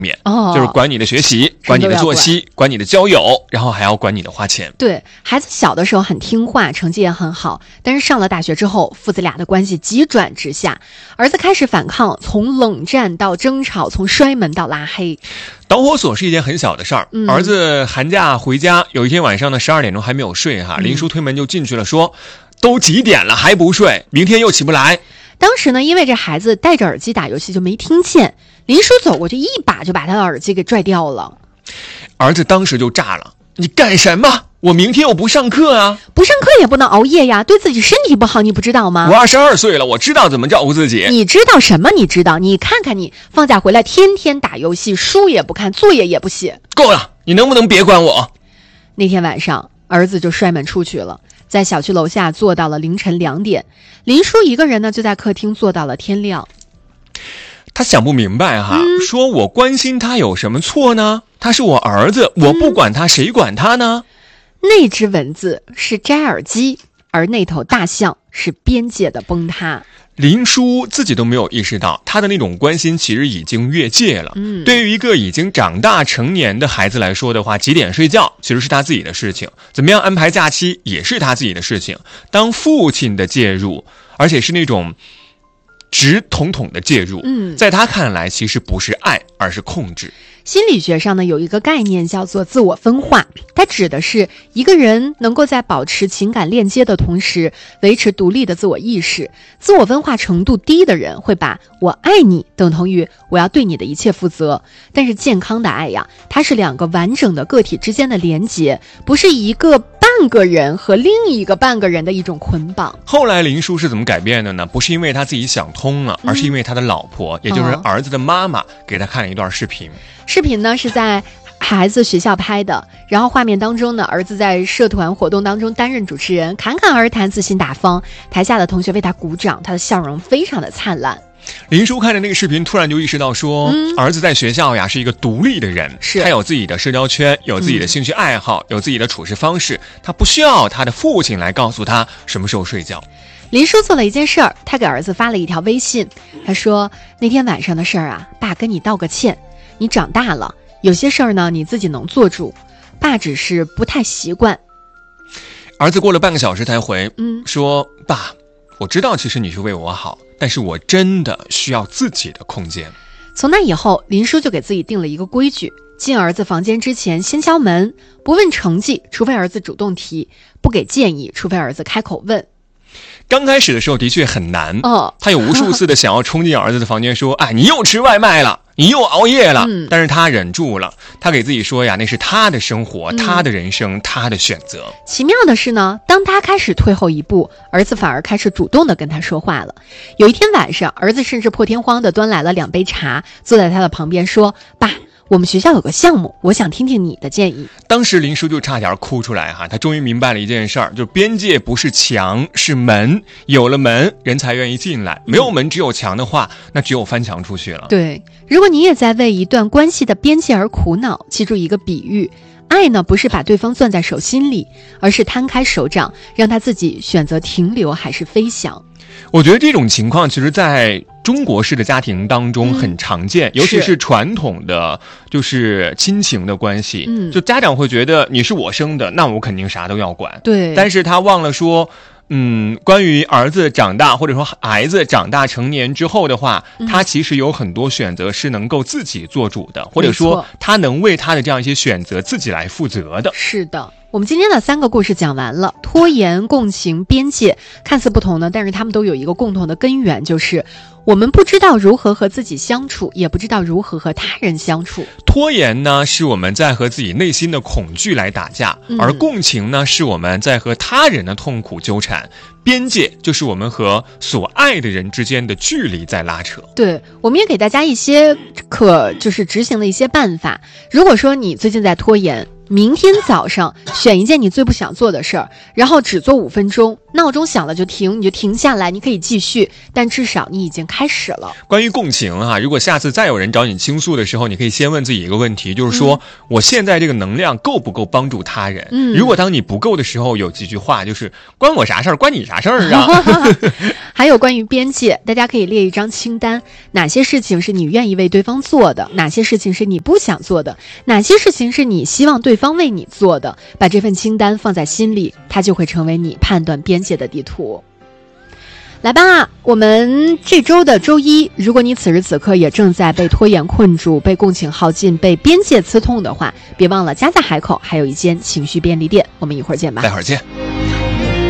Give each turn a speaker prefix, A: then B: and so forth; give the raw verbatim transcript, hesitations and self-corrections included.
A: 面，
B: 哦，
A: 就是管你的学习，管你的作息，管你的交友，然后还要管你的花钱。
B: 对，孩子小的时候很听话，成绩也很好，但是上了大学之后，父子俩的关系急转直下，儿子开始反抗，从冷战到争吵，从摔门到拉黑。
A: 导火索是一件很小的事儿、嗯，儿子寒假回家，有一天晚上呢，十二点钟还没有睡哈，林叔推门就进去了，说：“都几点了还不睡，明天又起不来。”
B: 当时呢，因为这孩子戴着耳机打游戏就没听见，林叔走过去一把就把他的耳机给拽掉了。
A: 儿子当时就炸了：“你干什么？我明天又不上课啊！
B: 不上课也不能熬夜呀，对自己身体不好，你不知道吗？
A: 我二十二岁了，我知道怎么照顾自己。
B: 你知道什么？你知道？你看看你，放假回来天天打游戏，书也不看，作业也不写。
A: 够了，你能不能别管我？”
B: 那天晚上，儿子就摔门出去了，在小区楼下坐到了凌晨两点。林叔一个人呢，就在客厅坐到了天亮。
A: 他想不明白哈、
B: 嗯，
A: 说我关心他有什么错呢？他是我儿子，我不管他，嗯、谁管他呢？
B: 那只蚊子是摘耳机，而那头大象是边界的崩塌。
A: 林叔自己都没有意识到，他的那种关心其实已经越界了。
B: 嗯，
A: 对于一个已经长大成年的孩子来说的话，几点睡觉其实是他自己的事情，怎么样安排假期也是他自己的事情。当父亲的介入，而且是那种直统统的介入，
B: 嗯，
A: 在他看来其实不是爱，而是控制。
B: 心理学上呢，有一个概念叫做自我分化，它指的是一个人能够在保持情感链接的同时维持独立的自我意识。自我分化程度低的人会把我爱你等同于我要对你的一切负责，但是健康的爱呀，它是两个完整的个体之间的连结，不是一个半个人和另一个半个人的一种捆绑。
A: 后来林叔是怎么改变的呢？不是因为他自己想通了，而是因为他的老婆、嗯、也就是儿子的妈妈给他看了一段视频。
B: 视频呢是在孩子学校拍的，然后画面当中呢，儿子在社团活动当中担任主持人，侃侃而谈，自信大方，台下的同学为他鼓掌，他的笑容非常的灿烂。
A: 林叔看着那个视频，突然就意识到说、嗯、儿子在学校呀是一个独立的人，
B: 是
A: 他有自己的社交圈，有自己的兴趣爱好、嗯、有自己的处事方式，他不需要他的父亲来告诉他什么时候睡觉。
B: 林叔做了一件事儿，他给儿子发了一条微信，他说：“那天晚上的事儿啊，爸跟你道个歉，你长大了，有些事儿呢你自己能做主，爸只是不太习惯。”
A: 儿子过了半个小时才回，
B: 嗯，
A: 说：“爸，我知道其实你是为我好，但是我真的需要自己的空间。”
B: 从那以后，林叔就给自己定了一个规矩，进儿子房间之前先敲门，不问成绩，除非儿子主动提，不给建议，除非儿子开口问。
A: 刚开始的时候的确很难，
B: 哦，
A: 他有无数次的想要冲进儿子的房间说：“哎，你又吃外卖了，你又熬夜了。嗯”但是他忍住了，他给自己说呀，那是他的生活、嗯、他的人生，他的选择。
B: 奇妙的是呢，当他开始退后一步，儿子反而开始主动的跟他说话了。有一天晚上，儿子甚至破天荒的端来了两杯茶，坐在他的旁边说：“爸，我们学校有个项目，我想听听你的建议。”
A: 当时林叔就差点哭出来哈，他终于明白了一件事儿，就边界不是墙，是门，有了门人才愿意进来，没有门只有墙的话，那只有翻墙出去了。
B: 对，如果你也在为一段关系的边界而苦恼，记住一个比喻，爱呢不是把对方攥在手心里，而是摊开手掌，让他自己选择停留还是飞翔。
A: 我觉得这种情况其实在中国式的家庭当中很常见、嗯、尤其是传统的就是亲情的关系、嗯、就家长会觉得你是我生的，那我肯定啥都要管。
B: 对，
A: 但是他忘了说嗯，关于儿子长大或者说孩子长大成年之后的话、嗯、他其实有很多选择是能够自己做主的，或者说他能为他的这样一些选择自己来负责的。
B: 是的，我们今天的三个故事讲完了，拖延、共情、边界看似不同呢，但是他们都有一个共同的根源，就是我们不知道如何和自己相处，也不知道如何和他人相处。
A: 拖延呢，是我们在和自己内心的恐惧来打架、嗯、而共情呢，是我们在和他人的痛苦纠缠，边界就是我们和所爱的人之间的距离在拉扯。
B: 对，我们也给大家一些可就是执行的一些办法。如果说你最近在拖延，明天早上选一件你最不想做的事儿，然后只做五分钟， 闹钟响了就停，你就停下来，你可以继续，但至少你已经开始了。
A: 关于共情啊，如果下次再有人找你倾诉的时候，你可以先问自己一个问题，就是说、嗯、我现在这个能量够不够帮助他人？嗯，如果当你不够的时候，有几句话就是关我啥事儿，关你啥事儿啊？
B: 还有关于边界，大家可以列一张清单，哪些事情是你愿意为对方做的，哪些事情是你不想做的，哪些事情是你希望对方为你做的，把这份清单放在心里，它就会成为你判断边界的地图。来吧，我们这周的周一，如果你此时此刻也正在被拖延困住，被共情耗尽，被边界刺痛的话，别忘了家在海口还有一间情绪便利店，我们一会儿见吧。
A: 待会儿见。